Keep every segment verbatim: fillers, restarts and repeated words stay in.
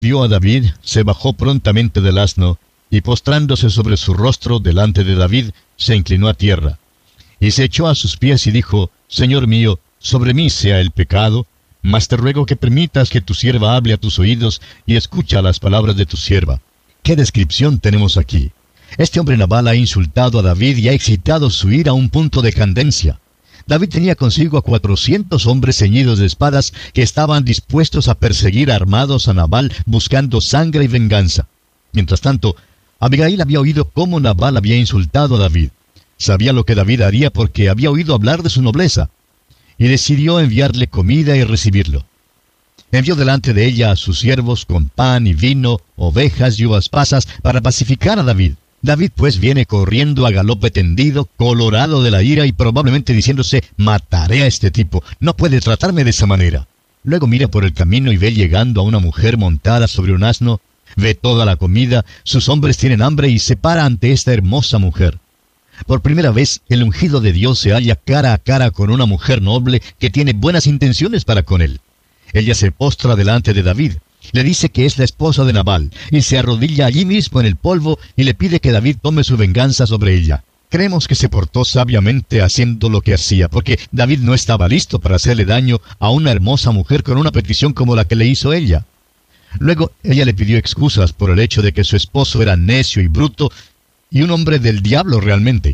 vio a David, se bajó prontamente del asno, y postrándose sobre su rostro delante de David, se inclinó a tierra. Y se echó a sus pies y dijo, Señor mío, sobre mí sea el pecado, mas te ruego que permitas que tu sierva hable a tus oídos y escucha las palabras de tu sierva. ¿Qué descripción tenemos aquí? Este hombre Nabal ha insultado a David y ha excitado su ira a un punto de candencia. David tenía consigo a cuatrocientos hombres ceñidos de espadas que estaban dispuestos a perseguir armados a Nabal buscando sangre y venganza. Mientras tanto, Abigail había oído cómo Nabal había insultado a David. Sabía lo que David haría porque había oído hablar de su nobleza, y decidió enviarle comida y recibirlo. Envió delante de ella a sus siervos con pan y vino, ovejas y uvas pasas para pacificar a David. David pues viene corriendo a galope tendido, colorado de la ira y probablemente diciéndose, mataré a este tipo, no puede tratarme de esa manera. Luego mira por el camino y ve llegando a una mujer montada sobre un asno, ve toda la comida, sus hombres tienen hambre y se para ante esta hermosa mujer. Por primera vez, el ungido de Dios se halla cara a cara con una mujer noble que tiene buenas intenciones para con él. Ella se postra delante de David, le dice que es la esposa de Nabal, y se arrodilla allí mismo en el polvo y le pide que David tome su venganza sobre ella. Creemos que se portó sabiamente haciendo lo que hacía, porque David no estaba listo para hacerle daño a una hermosa mujer con una petición como la que le hizo ella. Luego, ella le pidió excusas por el hecho de que su esposo era necio y bruto, y un hombre del diablo realmente.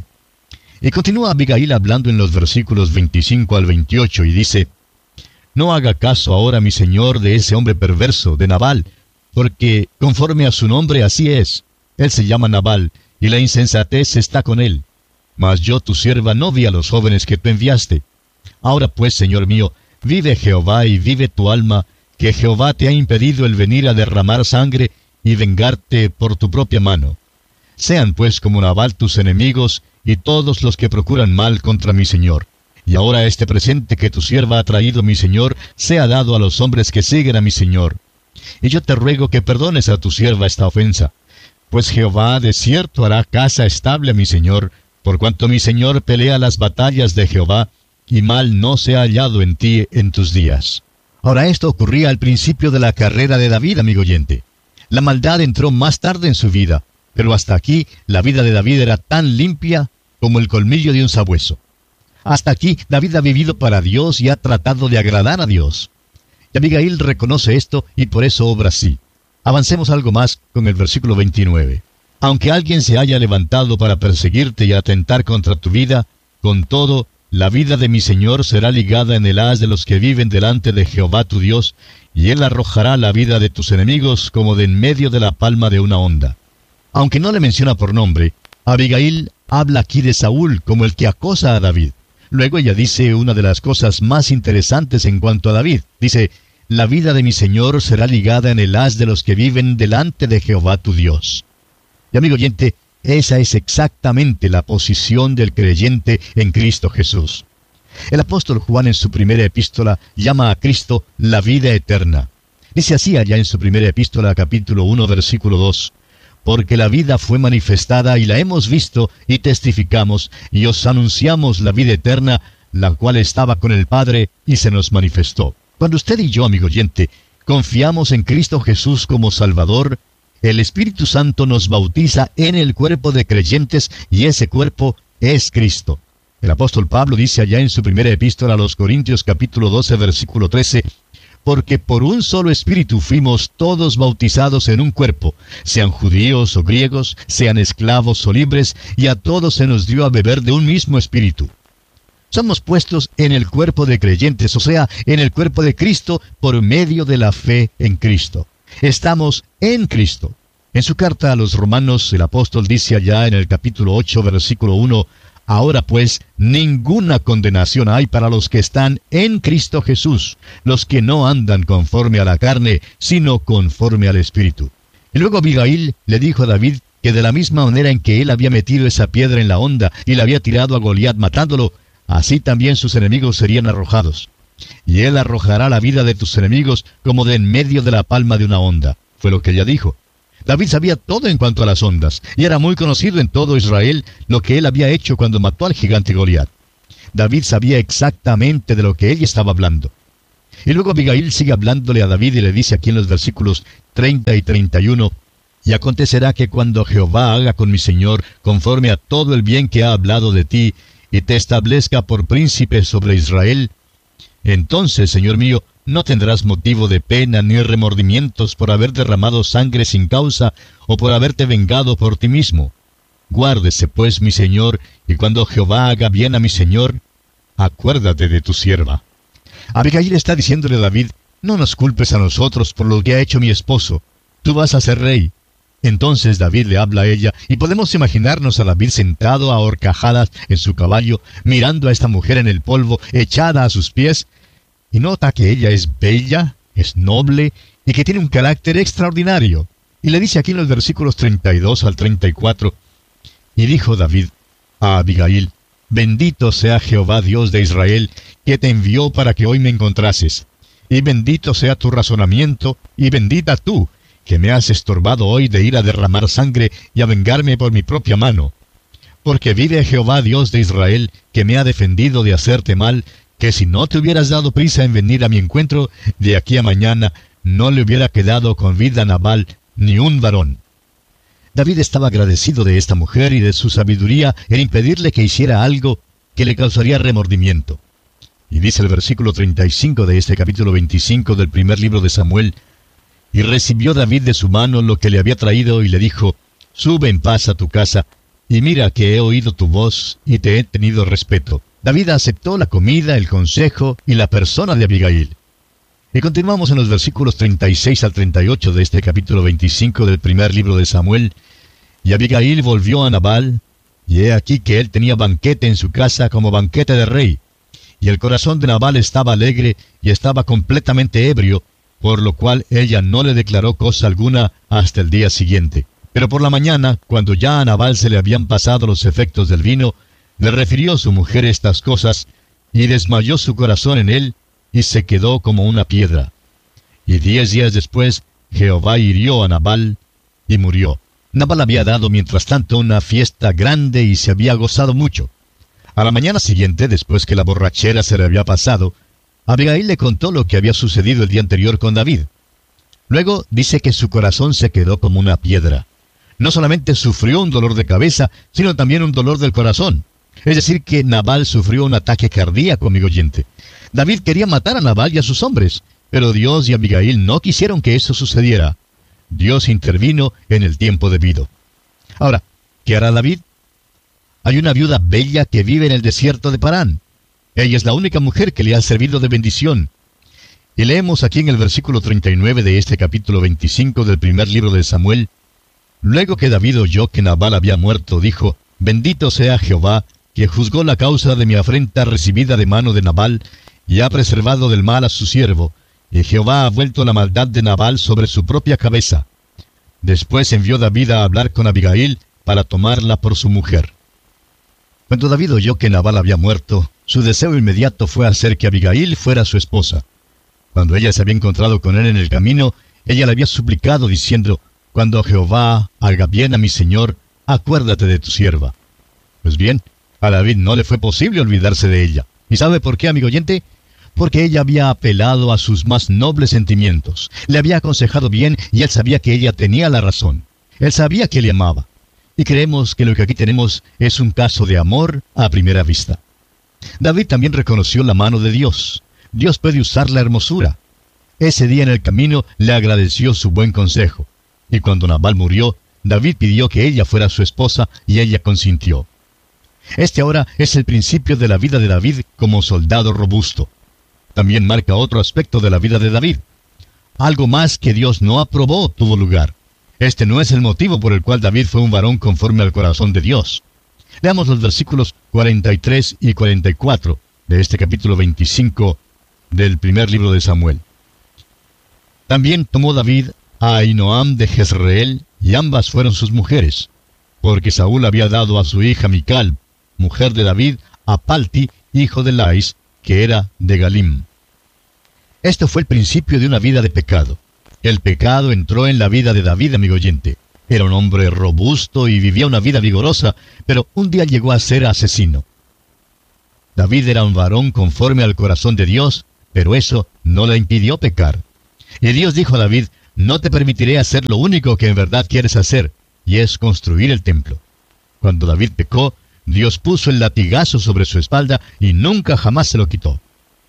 Y continúa Abigail hablando en los versículos veinticinco al veintiocho y dice, No haga caso ahora, mi señor, de ese hombre perverso, de Nabal, porque conforme a su nombre así es. Él se llama Nabal, y la insensatez está con él. Mas yo, tu sierva, no vi a los jóvenes que tú enviaste. Ahora pues, señor mío, vive Jehová y vive tu alma, que Jehová te ha impedido el venir a derramar sangre y vengarte por tu propia mano. Sean pues como Nabal tus enemigos y todos los que procuran mal contra mi señor. Y ahora este presente que tu sierva ha traído mi señor sea dado a los hombres que siguen a mi señor. Y yo te ruego que perdones a tu sierva esta ofensa. Pues Jehová de cierto hará casa estable a mi señor, por cuanto mi señor pelea las batallas de Jehová, y mal no se ha hallado en ti en tus días. Ahora esto ocurría al principio de la carrera de David, amigo oyente. La maldad entró más tarde en su vida, pero hasta aquí la vida de David era tan limpia como el colmillo de un sabueso. Hasta aquí David ha vivido para Dios y ha tratado de agradar a Dios. Y Abigail reconoce esto y por eso obra así. Avancemos algo más con el versículo veintinueve. Aunque alguien se haya levantado para perseguirte y atentar contra tu vida, con todo, la vida de mi Señor será ligada en el haz de los que viven delante de Jehová tu Dios, y él arrojará la vida de tus enemigos como de en medio de la palma de una onda. Aunque no le menciona por nombre, Abigail habla aquí de Saúl como el que acosa a David. Luego ella dice una de las cosas más interesantes en cuanto a David. Dice, la vida de mi Señor será ligada en el haz de los que viven delante de Jehová tu Dios. Y amigo oyente, esa es exactamente la posición del creyente en Cristo Jesús. El apóstol Juan en su primera epístola llama a Cristo la vida eterna. Dice así allá en su primera epístola, capítulo uno, versículo dos. Porque la vida fue manifestada y la hemos visto y testificamos, y os anunciamos la vida eterna, la cual estaba con el Padre y se nos manifestó. Cuando usted y yo, amigo oyente, confiamos en Cristo Jesús como Salvador, el Espíritu Santo nos bautiza en el cuerpo de creyentes y ese cuerpo es Cristo. El apóstol Pablo dice allá en su primera epístola a los Corintios capítulo doce versículo trece, porque por un solo espíritu fuimos todos bautizados en un cuerpo, sean judíos o griegos, sean esclavos o libres, y a todos se nos dio a beber de un mismo espíritu. Somos puestos en el cuerpo de creyentes, o sea, en el cuerpo de Cristo por medio de la fe en Cristo. Estamos en Cristo. En su carta a los Romanos, el apóstol dice allá en el capítulo ocho, versículo uno, Ahora pues, ninguna condenación hay para los que están en Cristo Jesús, los que no andan conforme a la carne, sino conforme al Espíritu. Y luego Abigail le dijo a David que de la misma manera en que él había metido esa piedra en la honda y la había tirado a Goliat matándolo, así también sus enemigos serían arrojados. Y él arrojará la vida de tus enemigos como de en medio de la palma de una honda. Fue lo que ella dijo. David sabía todo en cuanto a las ondas, y era muy conocido en todo Israel lo que él había hecho cuando mató al gigante Goliat. David sabía exactamente de lo que ella estaba hablando. Y luego Abigail sigue hablándole a David y le dice aquí en los versículos treinta y treinta y uno, «Y acontecerá que cuando Jehová haga con mi señor conforme a todo el bien que ha hablado de ti, y te establezca por príncipe sobre Israel, entonces, señor mío, no tendrás motivo de pena ni remordimientos por haber derramado sangre sin causa o por haberte vengado por ti mismo. Guárdese, pues, mi señor, y cuando Jehová haga bien a mi señor, acuérdate de tu sierva». Abigail está diciéndole a David, «No nos culpes a nosotros por lo que ha hecho mi esposo. Tú vas a ser rey». Entonces David le habla a ella, y podemos imaginarnos a David sentado a horcajadas en su caballo, mirando a esta mujer en el polvo, echada a sus pies, y nota que ella es bella, es noble, y que tiene un carácter extraordinario. Y le dice aquí en los versículos treinta y dos al treinta y cuatro, «Y dijo David a Abigail, Bendito sea Jehová Dios de Israel, que te envió para que hoy me encontrases. Y bendito sea tu razonamiento, y bendita tú, que me has estorbado hoy de ir a derramar sangre y a vengarme por mi propia mano. Porque vive Jehová Dios de Israel, que me ha defendido de hacerte mal, que si no te hubieras dado prisa en venir a mi encuentro, de aquí a mañana no le hubiera quedado con vida a Nabal ni un varón». David estaba agradecido de esta mujer y de su sabiduría en impedirle que hiciera algo que le causaría remordimiento. Y dice el versículo treinta y cinco de este capítulo veinticinco del primer libro de Samuel, «Y recibió David de su mano lo que le había traído y le dijo, Sube en paz a tu casa, y mira que he oído tu voz y te he tenido respeto». David aceptó la comida, el consejo y la persona de Abigail. Y continuamos en los versículos treinta y seis al treinta y ocho de este capítulo veinticinco del primer libro de Samuel. «Y Abigail volvió a Nabal, y he aquí que él tenía banquete en su casa como banquete de rey. Y el corazón de Nabal estaba alegre y estaba completamente ebrio, por lo cual ella no le declaró cosa alguna hasta el día siguiente. Pero por la mañana, cuando ya a Nabal se le habían pasado los efectos del vino, le refirió su mujer estas cosas, y desmayó su corazón en él, y se quedó como una piedra. Y diez días después, Jehová hirió a Nabal, y murió. Nabal había dado mientras tanto una fiesta grande y se había gozado mucho. A la mañana siguiente, después que la borrachera se le había pasado, Abigail le contó lo que había sucedido el día anterior con David. Luego dice que su corazón se quedó como una piedra. No solamente sufrió un dolor de cabeza, sino también un dolor del corazón. Es decir, que Nabal sufrió un ataque cardíaco, amigo oyente. David quería matar a Nabal y a sus hombres, pero Dios y Abigail no quisieron que eso sucediera. Dios intervino en el tiempo debido. Ahora, ¿qué hará David? Hay una viuda bella que vive en el desierto de Parán. Ella es la única mujer que le ha servido de bendición. Y leemos aquí en el versículo treinta y nueve de este capítulo veinticinco del primer libro de Samuel, «Luego que David oyó que Nabal había muerto, dijo, Bendito sea Jehová, que juzgó la causa de mi afrenta recibida de mano de Nabal, y ha preservado del mal a su siervo, y Jehová ha vuelto la maldad de Nabal sobre su propia cabeza». Después envió David a hablar con Abigail para tomarla por su mujer. Cuando David oyó que Nabal había muerto, su deseo inmediato fue hacer que Abigail fuera su esposa. Cuando ella se había encontrado con él en el camino, ella le había suplicado diciendo, «Cuando Jehová haga bien a mi señor, acuérdate de tu sierva». Pues bien, a David no le fue posible olvidarse de ella. ¿Y sabe por qué, amigo oyente? Porque ella había apelado a sus más nobles sentimientos. Le había aconsejado bien y él sabía que ella tenía la razón. Él sabía que le amaba. Y creemos que lo que aquí tenemos es un caso de amor a primera vista. David también reconoció la mano de Dios. Dios puede usar la hermosura. Ese día en el camino le agradeció su buen consejo. Y cuando Nabal murió, David pidió que ella fuera su esposa y ella consintió. Este ahora es el principio de la vida de David como soldado robusto. También marca otro aspecto de la vida de David. Algo más que Dios no aprobó tuvo lugar. Este no es el motivo por el cual David fue un varón conforme al corazón de Dios. Leamos los versículos cuarenta y tres y cuarenta y cuatro de este capítulo veinticinco del primer libro de Samuel. También tomó David a Ahinoam de Jezreel, y ambas fueron sus mujeres, porque Saúl había dado a su hija Mical, mujer de David, a Palti, hijo de Lais, que era de Galim. Esto fue el principio de una vida de pecado. El pecado entró en la vida de David, amigo oyente. Era un hombre robusto y vivía una vida vigorosa, pero un día llegó a ser asesino. David era un varón conforme al corazón de Dios, pero eso no le impidió pecar. Y Dios dijo a David, no te permitiré hacer lo único que en verdad quieres hacer, y es construir el templo. Cuando David pecó, Dios puso el latigazo sobre su espalda y nunca jamás se lo quitó.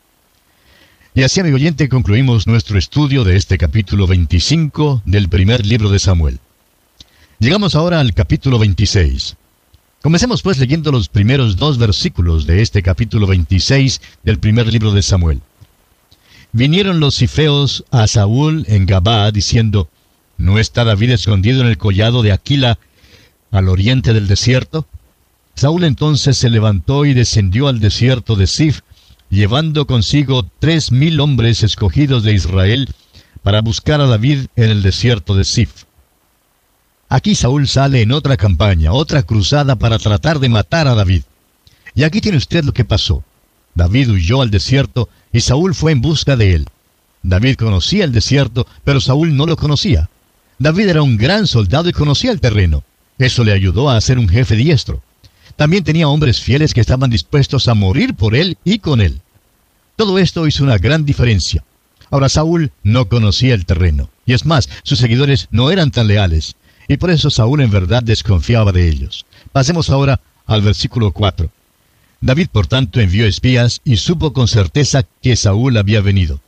Y así, amigo oyente, concluimos nuestro estudio de este capítulo veinticinco del primer libro de Samuel. Llegamos ahora al capítulo veintiséis. Comencemos pues leyendo los primeros dos versículos de este capítulo veintiséis del primer libro de Samuel. Vinieron los cifeos a Saúl en Gabaa, diciendo, ¿no está David escondido en el collado de Aquila, al oriente del desierto? Saúl entonces se levantó y descendió al desierto de Zif, llevando consigo tres mil hombres escogidos de Israel, para buscar a David en el desierto de Zif. Aquí Saúl sale en otra campaña, otra cruzada para tratar de matar a David. Y aquí tiene usted lo que pasó. David huyó al desierto y Saúl fue en busca de él. David conocía el desierto, pero Saúl no lo conocía. David era un gran soldado y conocía el terreno. Eso le ayudó a ser un jefe diestro. También tenía hombres fieles que estaban dispuestos a morir por él y con él. Todo esto hizo una gran diferencia. Ahora Saúl no conocía el terreno, y es más, sus seguidores no eran tan leales, y por eso Saúl en verdad desconfiaba de ellos. Pasemos ahora al versículo cuatro. David, por tanto, envió espías y supo con certeza que Saúl había venido.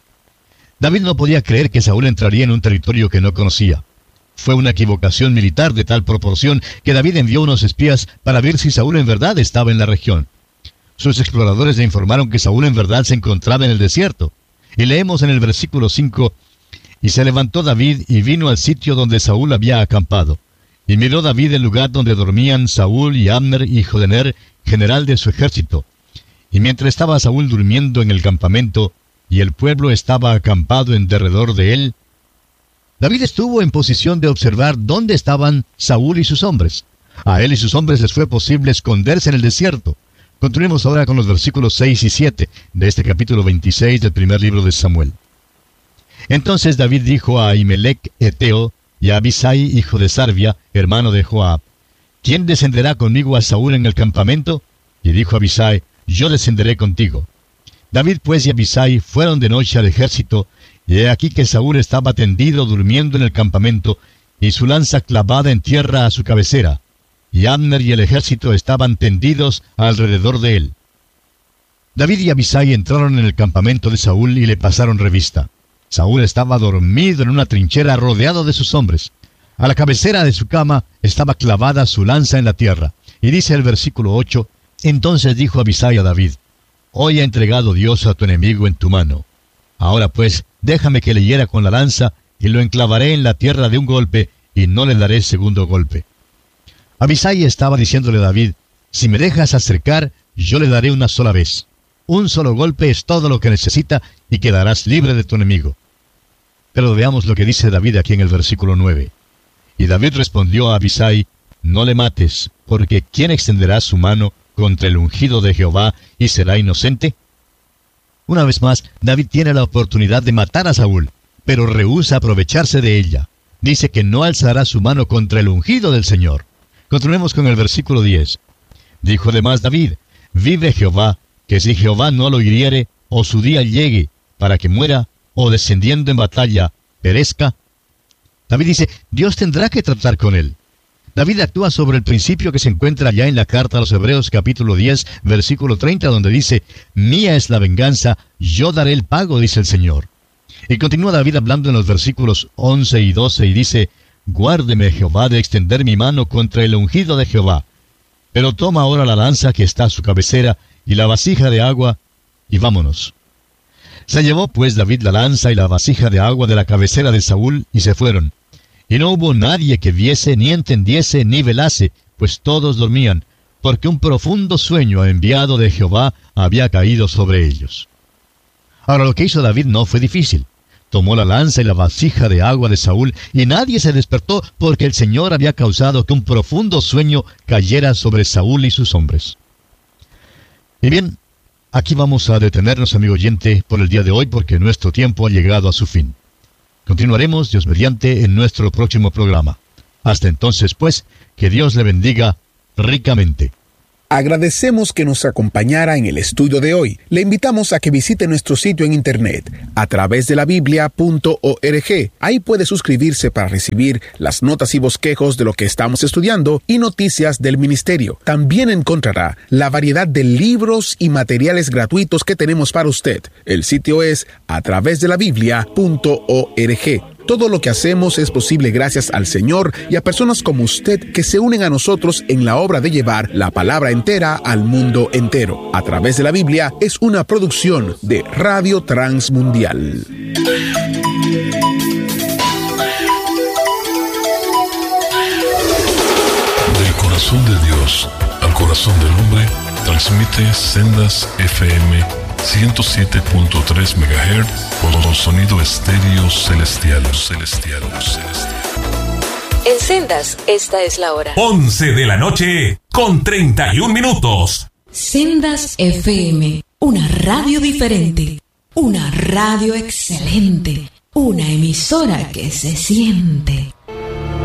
David no podía creer que Saúl entraría en un territorio que no conocía. Fue una equivocación militar de tal proporción que David envió unos espías para ver si Saúl en verdad estaba en la región. Sus exploradores le informaron que Saúl en verdad se encontraba en el desierto. Y leemos en el versículo cinco, y se levantó David y vino al sitio donde Saúl había acampado. Y miró David el lugar donde dormían Saúl y Abner, hijo de Ner, general de su ejército. Y mientras estaba Saúl durmiendo en el campamento, y el pueblo estaba acampado en derredor de él, David estuvo en posición de observar dónde estaban Saúl y sus hombres. A él y sus hombres les fue posible esconderse en el desierto. Continuemos ahora con los versículos seis y siete de este capítulo veintiséis del primer libro de Samuel. Entonces David dijo a Ahimelech Eteo y a Abisai, hijo de Sarvia, hermano de Joab, ¿quién descenderá conmigo a Saúl en el campamento? Y dijo Abisai, yo descenderé contigo. David pues y Abisai fueron de noche al ejército, y he aquí que Saúl estaba tendido durmiendo en el campamento, y su lanza clavada en tierra a su cabecera, y Abner y el ejército estaban tendidos alrededor de él. David y Abisai entraron en el campamento de Saúl y le pasaron revista. Saúl estaba dormido en una trinchera rodeado de sus hombres. A la cabecera de su cama estaba clavada su lanza en la tierra. Y dice el versículo ocho, entonces dijo Abisai a David, hoy ha entregado Dios a tu enemigo en tu mano. Ahora pues, déjame que le hiera con la lanza, y lo enclavaré en la tierra de un golpe, y no le daré segundo golpe. Abisai estaba diciéndole a David, si me dejas acercar, yo le daré una sola vez. Un solo golpe es todo lo que necesita, y quedarás libre de tu enemigo. Pero veamos lo que dice David aquí en el versículo nueve. Y David respondió a Abisai, no le mates, porque ¿quién extenderá su mano contra el ungido de Jehová y será inocente? Una vez más, David tiene la oportunidad de matar a Saúl, pero rehúsa aprovecharse de ella. Dice que no alzará su mano contra el ungido del Señor. Continuemos con el versículo diez. Dijo además David, vive Jehová, que si Jehová no lo hiriere, o su día llegue, para que muera, o descendiendo en batalla, perezca. David dice, Dios tendrá que tratar con él. David actúa sobre el principio que se encuentra ya en la carta a los Hebreos capítulo diez, versículo treinta, donde dice, mía es la venganza, yo daré el pago, dice el Señor. Y continúa David hablando en los versículos once y doce, y dice, guárdeme Jehová de extender mi mano contra el ungido de Jehová. Pero toma ahora la lanza que está a su cabecera, y la vasija de agua, y vámonos. Se llevó pues David la lanza y la vasija de agua de la cabecera de Saúl, y se fueron. Y no hubo nadie que viese, ni entendiese, ni velase, pues todos dormían, porque un profundo sueño enviado de Jehová había caído sobre ellos. Ahora lo que hizo David no fue difícil. Tomó la lanza y la vasija de agua de Saúl, y nadie se despertó, porque el Señor había causado que un profundo sueño cayera sobre Saúl y sus hombres. Y bien, aquí vamos a detenernos, amigo oyente, por el día de hoy, porque nuestro tiempo ha llegado a su fin. Continuaremos, Dios mediante, en nuestro próximo programa. Hasta entonces, pues, que Dios le bendiga ricamente. Agradecemos que nos acompañara en el estudio de hoy. Le invitamos a que visite nuestro sitio en internet a través de la biblia punto org. Ahí puede suscribirse para recibir las notas y bosquejos de lo que estamos estudiando y noticias del ministerio. También encontrará la variedad de libros y materiales gratuitos que tenemos para usted. El sitio es a través de la biblia punto org. Todo lo que hacemos es posible gracias al Señor y a personas como usted que se unen a nosotros en la obra de llevar la palabra entera al mundo entero. A través de la Biblia es una producción de Radio Transmundial. Del corazón de Dios al corazón del hombre, transmite Sendas F M ciento siete punto tres megahertz con sonido estéreo celestial, celestial, celestial. En Sendas, esta es la hora. once de la noche con treinta y un minutos. Sendas F M, una radio diferente, una radio excelente, una emisora que se siente.